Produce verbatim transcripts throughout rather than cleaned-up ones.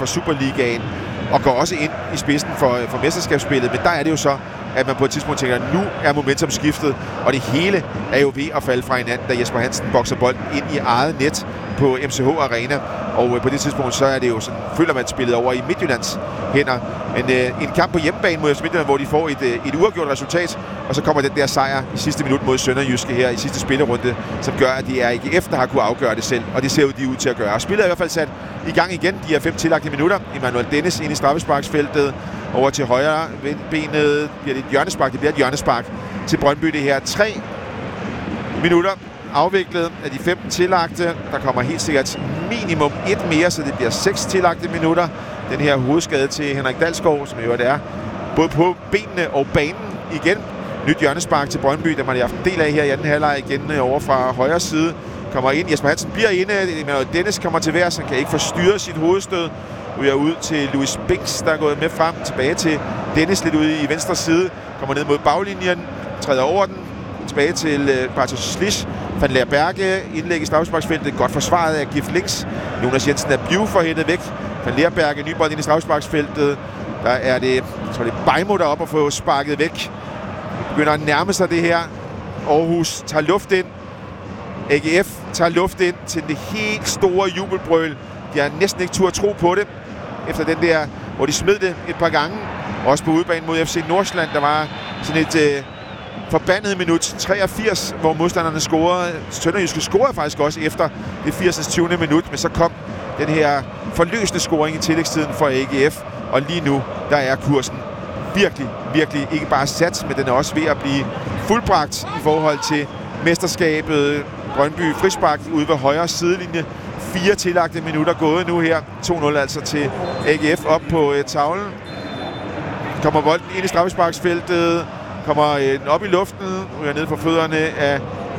for Superligaen, og går også ind i spidsen for, for mesterskabsspillet. Men der er det jo så, at man på et tidspunkt tænker, at nu er momentum skiftet, og det hele er jo ved at falde fra hinanden, da Jesper Hansen bokser bolden ind i eget net på M C H Arena. Og øh, på det tidspunkt, så er det jo sådan, føler man spillet over i Midtjyllands hænder. Men øh, en kamp på hjemmebane mod F C Midtjylland, hvor de får et, øh, et uafgjort resultat, og så kommer den der sejr i sidste minut mod Sønderjyske her i sidste spillerunde, som gør, at de er A G F, der har kunne afgøre det selv, og det ser jo de ud til at gøre. Og spillet er i hvert fald sat i gang igen, de her fem tillagte minutter. Emmanuel Dennis ind i straffesparksfeltet, over til højre benet, bliver det et hjørnespark, det bliver et hjørnespark til Brøndby det her. Tre minutter afviklet af de femten tillagte. Der kommer helt sikkert minimum et mere, så det bliver seks tillagte minutter. Den her hovedskade til Henrik Dalsgaard, som jo er både på benene og banen igen. Nyt hjørnespark til Brøndby, der man har haft en del af her i anden halvleg igen over fra højre side. Kommer ind, Jesper Hansen bliver inde, Emmanuel Dennis kommer til værs, han kan ikke forstyrre sit hovedstød. Nu er ud til Louis Binks, der er gået med frem, tilbage til Dennis lidt ude i venstre side. Kommer ned mod baglinjen, træder over den, tilbage til uh, Bartosz Slisz. Van Leer Berge, indlæg i straffesparksfeltet, godt forsvaret af Gift Links. Jonas Jensen er beauforhættet væk. Van Leer Berge, ny bold ind i straffesparksfeltet. Der er det, jeg tror det er Bejmo, der er op og få sparket væk. Det begynder at nærme sig det her. Aarhus tager luft ind. A G F tager luft ind til det helt store jubelbrøl. De har næsten ikke tur at tro på det, efter den der, hvor de smed det et par gange. Også på udebane mod F C Nordsjælland, der var sådan et øh, forbandet minut treogfirs, hvor modstanderne scorede. Sønderjyske scorede faktisk også efter det firsinde tyvende minut, men så kom den her forløsende scoring i tillægstiden for A G F. Og lige nu, der er kursen virkelig, virkelig ikke bare sat, men den er også ved at blive fuldbragt i forhold til mesterskabet. Brøndby frispark ude ved højre sidelinje. Fire tillagte minutter gået nu her. to nul altså til A G F op på øh, tavlen. Kommer bolden ind i straffesparksfeltet. Kommer øh, op i luften. Ryger ned for fødderne af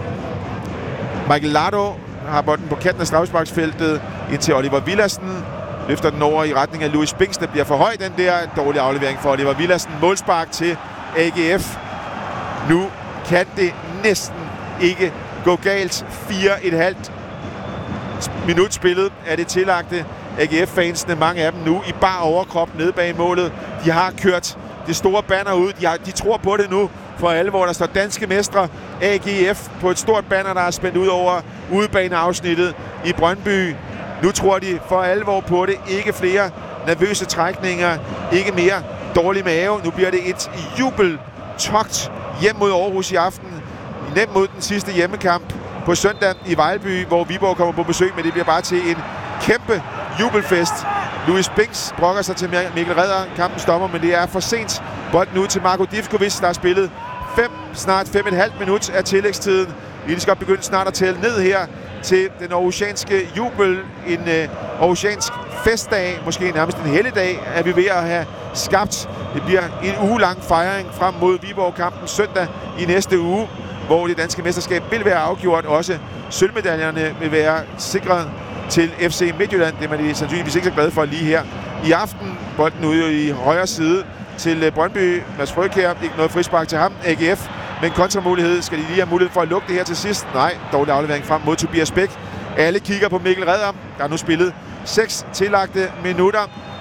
Michael Lardo. Har bolden på kanten af straffesparksfeltet ind til Oliver Villadsen. Løfter den over i retning af Louis Binks. Der bliver for høj, den der. Dårlig aflevering for Oliver Villadsen. Målspark til A G F. Nu kan det næsten ikke gå galt. Fire et halvt minut spillet af det tillagte. A G F-fansene, mange af dem nu i bar overkrop nede bag målet. De har kørt det store banner ud. De, har, de tror på det nu for alvor. Der står danske mestre A G F på et stort banner, der er spændt ud over udebaneafsnittet i Brøndby. Nu tror de for alvor på det. Ikke flere nervøse trækninger. Ikke mere dårlig mave. Nu bliver det et jubeltogt hjem mod Aarhus i aften. Nemt mod den sidste hjemmekamp på søndag i Vejlby, hvor Viborg kommer på besøg, men det bliver bare til en kæmpe jubelfest. Louis Binks brokker sig til Mikkel Redder. Kampen stopper, men det er for sent. Bolden ud til Marko Divkovic, der har spillet fem, snart fem et halvt minut af tillægstiden. Vi skal begynde snart at tælle ned her til den aarhusianske jubel. En uh, aarhusiansk festdag, måske nærmest en helligdag, er vi ved at have skabt. Det bliver en uge lang fejring frem mod Viborg-kampen søndag i næste uge, hvor det danske mesterskab vil være afgjort. Også sølvmedaljerne vil være sikret til F C Midtjylland. Det er man sandsynligvis ikke så glad for lige her i aften. Bolden ude i højre side til Brøndby. Mads Frøkjær, ikke noget frispark til ham. A G F med en kontramulighed. Skal de lige have mulighed for at lukke det her til sidst? Nej, dårlig aflevering frem mod Tobias Bæk. Alle kigger på Mikkel Redder. Der er nu spillet seks tillagte minutter.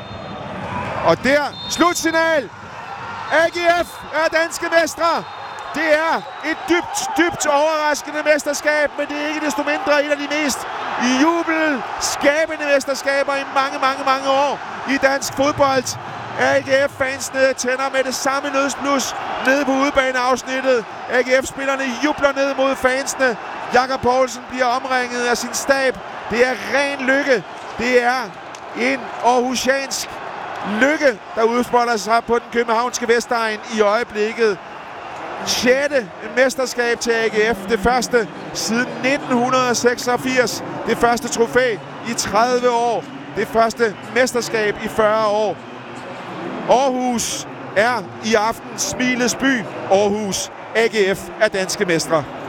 Og der, slutsignal! A G F er danske mestre! Det er et dybt, dybt overraskende mesterskab, men det er ikke desto mindre et af de mest jubelskabende mesterskaber i mange, mange, mange år i dansk fodbold. A G F-fansene tænder med det samme nødsblus nede på udebaneafsnittet. A G F-spillerne jubler ned mod fansene. Jakob Poulsen bliver omringet af sin stab. Det er ren lykke. Det er en aarhusiansk lykke, der udspolder sig på den københavnske Vestegn i øjeblikket. Sjette mesterskab til A G F. Det første siden nitten seksogfirs. Det første trofæ i tredive år. Det første mesterskab i fyrre år. Aarhus er i aften smilets by. Aarhus A G F er danske mestre.